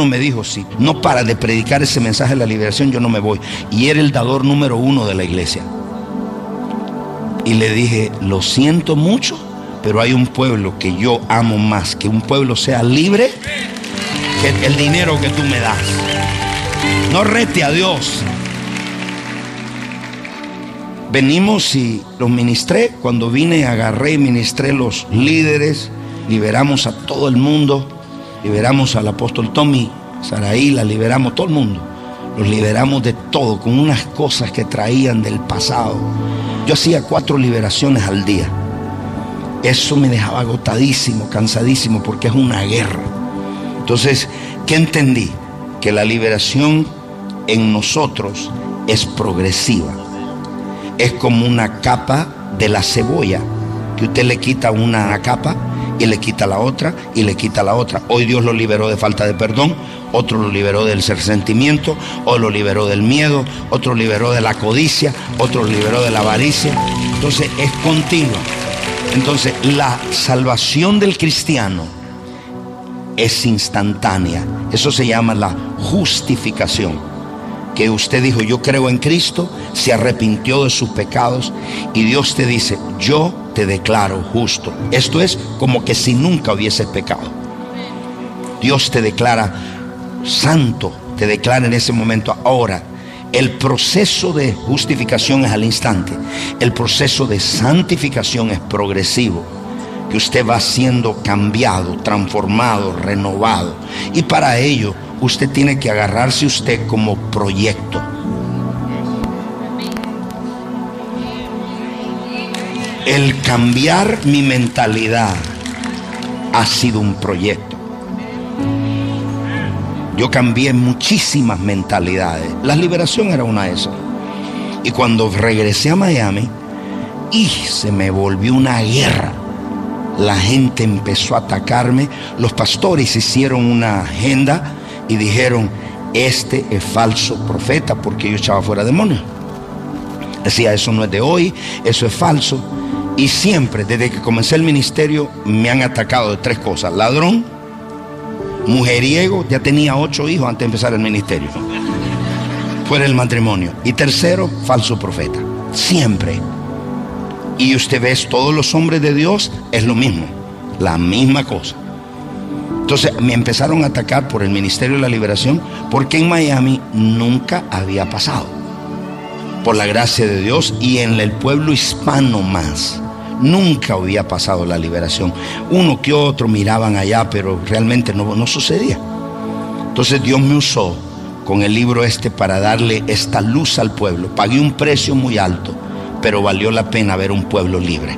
hermano me dijo, si no para de predicar ese mensaje de la liberación, yo no me voy. Y era el dador número 1 de la iglesia. Y le dije, lo siento mucho, pero hay un pueblo que yo amo más, que un pueblo sea libre, que el dinero que tú me das. No rete a Dios. Venimos y los ministré. Cuando vine, agarré y ministré los líderes. Liberamos a todo el mundo. Liberamos al apóstol Tommy, Saraí, la liberamos, todo el mundo. Los liberamos de todo, con unas cosas que traían del pasado. Yo hacía 4 liberaciones al día. Eso me dejaba agotadísimo, cansadísimo, porque es una guerra. Entonces, ¿qué entendí? Que la liberación en nosotros es progresiva. Es como una capa de la cebolla, que usted le quita una capa y le quita la otra y le quita la otra. Hoy Dios lo liberó de falta de perdón, otro lo liberó del resentimiento, otro lo liberó del miedo, otro lo liberó de la codicia, otro lo liberó de la avaricia. Entonces es continua. Entonces la salvación del cristiano es instantánea. Eso se llama la justificación. Que usted dijo, yo creo en Cristo, se arrepintió de sus pecados y Dios te dice, yo te declaro justo. Esto es como que si nunca hubieses pecado. Dios te declara santo, te declara en ese momento. Ahora, el proceso de justificación es al instante. El proceso de santificación es progresivo. Que usted va siendo cambiado, transformado, renovado. Y para ello, usted tiene que agarrarse usted como proyecto. El cambiar mi mentalidad ha sido un proyecto. Yo cambié muchísimas mentalidades. La liberación era una de esas. Y cuando regresé a Miami, se me volvió una guerra. La gente empezó a atacarme. Los pastores hicieron una agenda y dijeron, este es falso profeta, porque yo echaba fuera demonios. Decía, eso no es de hoy, eso es falso. Y siempre, desde que comencé el ministerio, me han atacado de 3 cosas: ladrón, mujeriego, ya tenía 8 hijos antes de empezar el ministerio, fuera el matrimonio, y tercero, falso profeta. Siempre. Y usted ve, todos los hombres de Dios es lo mismo, la misma cosa. Entonces me empezaron a atacar por el Ministerio de la Liberación, porque en Miami nunca había pasado. Por la gracia de Dios, y en el pueblo hispano más, nunca había pasado la liberación. Uno que otro miraban allá, pero realmente no sucedía. Entonces Dios me usó con el libro para darle esta luz al pueblo. Pagué un precio muy alto, pero valió la pena ver un pueblo libre.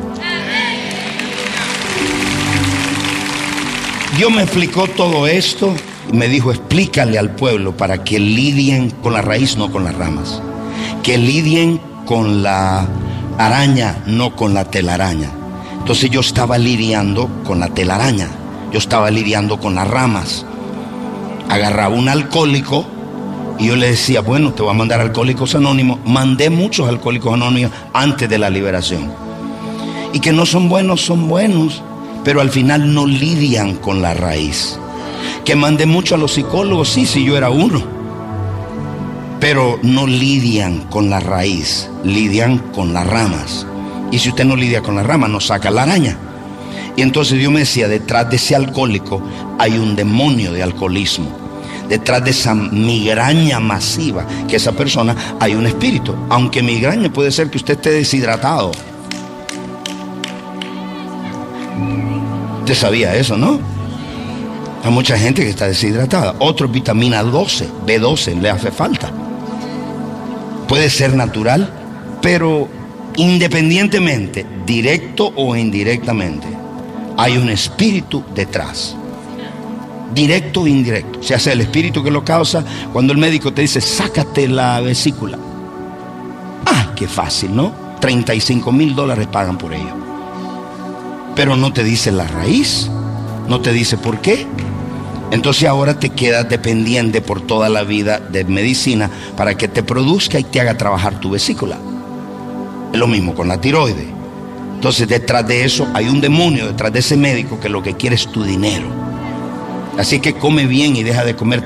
Dios me explicó todo esto y me dijo, explícale al pueblo para que lidien con la raíz, no con las ramas. Que lidien con la araña, no con la telaraña. Entonces yo estaba lidiando con la telaraña. Yo estaba lidiando con las ramas. Agarraba un alcohólico y yo le decía, bueno, te voy a mandar a Alcohólicos Anónimos. Mandé muchos Alcohólicos Anónimos antes de la liberación. Y que no son buenos, pero al final no lidian con la raíz. Que mandé mucho a los psicólogos, sí, yo era uno, pero no lidian con la raíz, lidian con las ramas. Y si usted no lidia con las ramas, no saca la araña. Y entonces Dios me decía, detrás de ese alcohólico hay un demonio de alcoholismo. Detrás de esa migraña masiva, que esa persona, hay un espíritu. Aunque migraña puede ser que usted esté deshidratado. Usted sabía eso, ¿no? Hay mucha gente que está deshidratada. Otros vitamina 12, B12 le hace falta. Puede ser natural, pero independientemente, directo o indirectamente, hay un espíritu detrás. Directo o indirecto. Se hace el espíritu que lo causa cuando el médico te dice, sácate la vesícula. Qué fácil, ¿no? $35,000 pagan por ello. Pero no te dice la raíz, no te dice por qué. Entonces ahora te quedas dependiente por toda la vida de medicina para que te produzca y te haga trabajar tu vesícula. Es lo mismo con la tiroides. Entonces detrás de eso hay un demonio, detrás de ese médico, que lo que quiere es tu dinero. Así que come bien y deja de comer